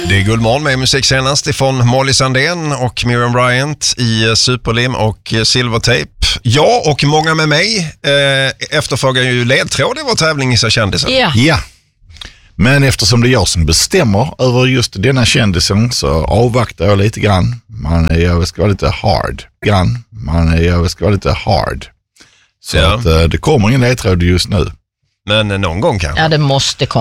Det är Guldmorgon med musik senast ifrån Molly Sandén och Miriam Bryant i Superlim och Silvertape. Jag och många med mig efterfrågar ju ledtråd i vår tävling i kändisen. Ja. Men eftersom det är jag som bestämmer över just denna kändisen så avvaktar jag lite grann. Jag ska vara lite hard. Så att det kommer ingen ledtråd just nu. Men någon gång kanske. Ja, det måste komma.